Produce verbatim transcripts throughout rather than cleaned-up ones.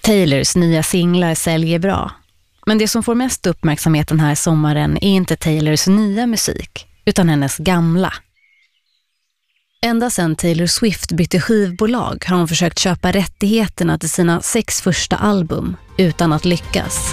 Taylors nya singlar säljer bra. Men det som får mest uppmärksamhet den här sommaren är inte Taylors nya musik, utan hennes gamla. Ända sedan Taylor Swift bytte skivbolag har hon försökt köpa rättigheterna till sina sex första album utan att lyckas.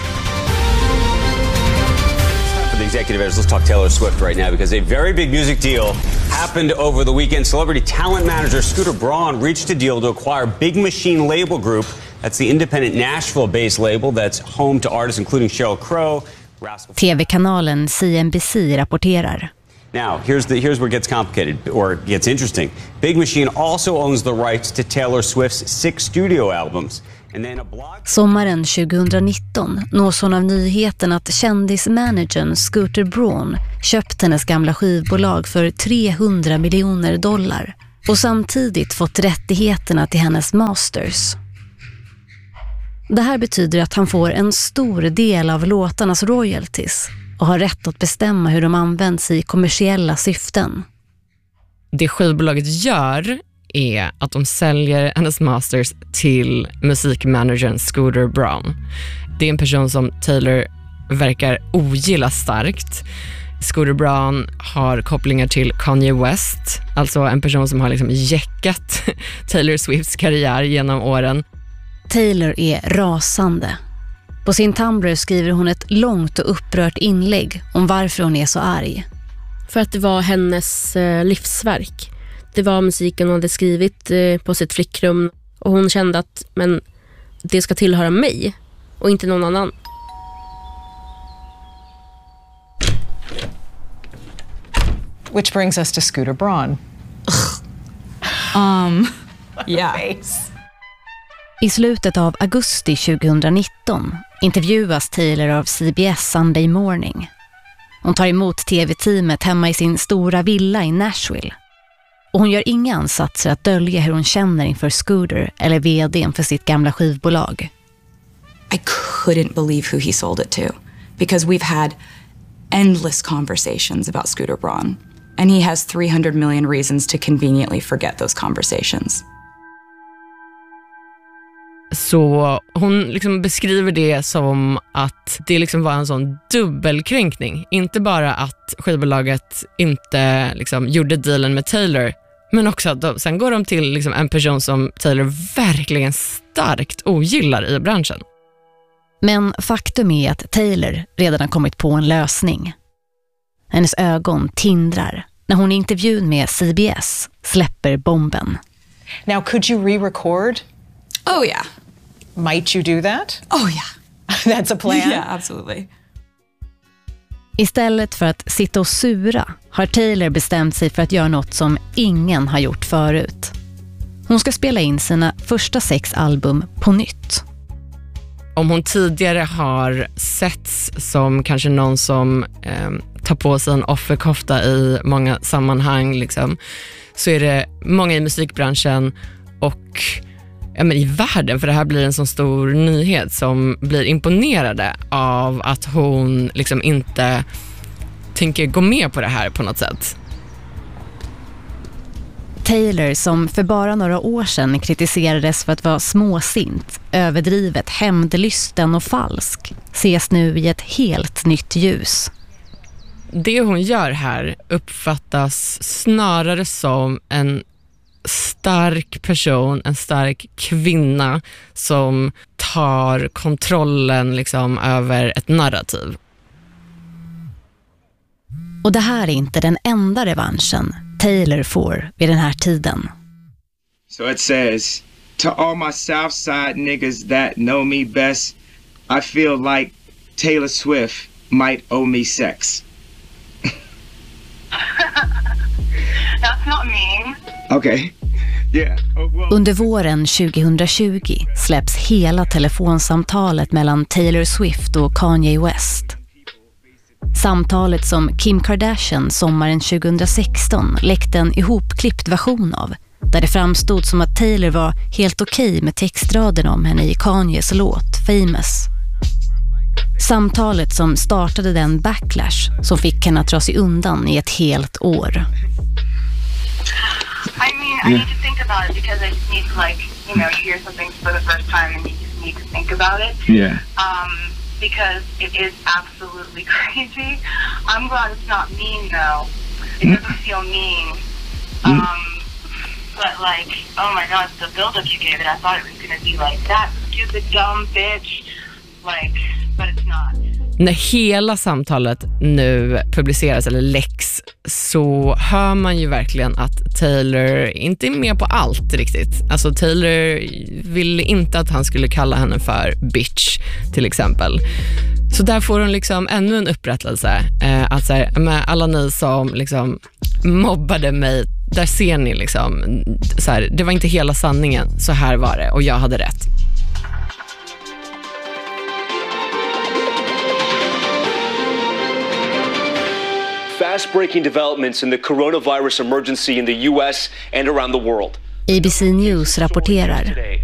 For the executive editors, let's talk Taylor Swift right now because a very big music deal happened over the weekend. Celebrity talent manager Scooter Braun reached a deal to acquire Big Machine Label Group. That's the independent Nashville-based label that's home to artists including Sheryl Crow. T V-kanalen C N B C rapporterar. Now, here's the here's where it gets complicated or gets interesting. Big Machine also owns the rights to Taylor Swift's six studio albums. And then a blog... Sommaren tjugonitton nås hon av nyheten att kändismanagern Scooter Braun köpt hennes gamla skivbolag för trehundra miljoner dollar och samtidigt fått rättigheterna till hennes masters. Det här betyder att han får en stor del av låtarnas royalties och har rätt att bestämma hur de används i kommersiella syften. Det skivbolaget gör är att de säljer hennes masters till musikmanagern Scooter Braun. Det är en person som Taylor verkar ogilla starkt. Scooter Braun har kopplingar till Kanye West, alltså en person som har liksom jäckat Taylor Swifts karriär genom åren. Taylor är rasande. På sin Tumblr skriver hon ett långt och upprört inlägg om varför hon är så arg. För att det var hennes eh, livsverk. Det var musiken hon hade skrivit eh, på sitt flickrum. Och hon kände att men, det ska tillhöra mig och inte någon annan. Which brings us to Scooter Braun. um, yeah. I slutet av augusti tjugonitton intervjuas Taylor av C B S Sunday Morning. Hon tar emot tv-teamet hemma i sin stora villa i Nashville. Och hon gör inga ansatser att dölja hur hon känner inför Scooter eller vdn för sitt gamla skivbolag. I couldn't believe who he sold it to because we've had endless conversations about Scooter Braun and he has three hundred million reasons to conveniently forget those conversations. Så hon liksom beskriver det som att det liksom var en sån dubbelkränkning. Inte bara att skivbolaget inte liksom gjorde dealen med Taylor, men också att de, sen går de till liksom en person som Taylor verkligen starkt ogillar i branschen. Men faktum är att Taylor redan har kommit på en lösning. Hennes ögon tindrar när hon i intervjun med C B S släpper bomben. Now, could you re-record? Oh, yeah. Might you do that? Oh, yeah. That's a plan? Yeah, absolutely. Istället för att sitta och sura har Taylor bestämt sig för att göra något som ingen har gjort förut. Hon ska spela in sina första sex album på nytt. Om hon tidigare har setts som kanske någon som eh, tar på sig en offerkofta i många sammanhang liksom, så är det många i musikbranschen och ja, men i världen, för det här blir en så stor nyhet, som blir imponerade av att hon liksom inte tänker gå med på det här på något sätt. Taylor, som för bara några år sedan kritiserades för att vara småsint, överdrivet, hämndlysten och falsk, ses nu i ett helt nytt ljus. Det hon gör här uppfattas snarare som en stark person, en stark kvinna som tar kontrollen liksom över ett narrativ. Och det här är inte den enda revanschen Taylor får vid den här tiden. So it says, to all my Southside niggas that know me best, I feel like Taylor Swift might owe me sex. That's not mean. Okay. Yeah. Oh, well. Under våren tjugohundratjugo släpps hela telefonsamtalet mellan Taylor Swift och Kanye West. Samtalet som Kim Kardashian sommaren tjugohundrasexton läckte en ihopklippt version av, där det framstod som att Taylor var helt okej med textraden om henne i Kanyes låt Famous. Samtalet som startade den backlash som fick henne att dra sig undan i ett helt år. I mean, I need to think about it because I just need to, like, you know, hear something for the first time and you just need to think about it. Yeah. Um, because it is absolutely crazy. I'm glad it's not mean though. It doesn't feel mean. Um, but like, oh my god, the build-up you gave it, I thought it was gonna be like that stupid dumb bitch. Like, but it's not. När hela samtalet nu publiceras eller läcks så hör man ju verkligen att Taylor inte är med på allt riktigt. Alltså Taylor ville inte att han skulle kalla henne för bitch till exempel. Så där får hon liksom ännu en upprättelse. Eh, att så här, med alla ni som liksom mobbade mig, där ser ni liksom, så här, det var inte hela sanningen, så här var det och jag hade rätt. Fast-breaking developments in the coronavirus emergency in the U S and around the world. A B C News rapporterar.